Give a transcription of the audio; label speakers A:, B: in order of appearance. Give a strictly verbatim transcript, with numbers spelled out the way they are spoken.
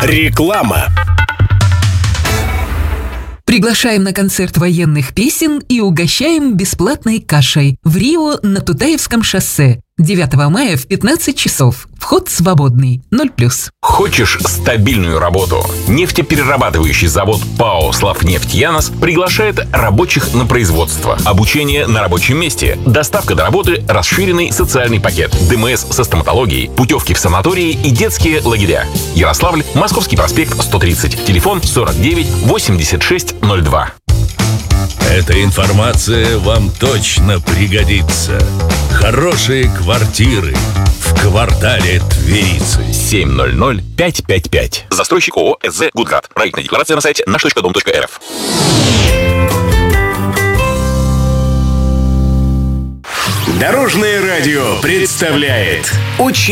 A: Реклама.
B: Приглашаем на концерт военных песен и угощаем бесплатной кашей в Рио на Тутаевском шоссе. девятого мая в пятнадцать часов. Вход свободный. ноль плюс.
C: Хочешь стабильную работу? Нефтеперерабатывающий завод ПАО «Славнефть Янос» приглашает рабочих на производство. Обучение на рабочем месте. Доставка до работы, расширенный социальный пакет. ДМС со стоматологией, путевки в санатории и детские лагеря. Ярославль, Московский проспект, сто тридцать. Телефон сорок девять восемьдесят шесть ноль два.
D: Эта информация вам точно пригодится. Хорошие квартиры в квартале Тверицы.
C: семь ноль ноль пять пять пять. Застройщик ООО «СЗ Гудград». Проектная декларация на сайте наш точка дом точка эр эф.
A: Дорожное радио представляет очень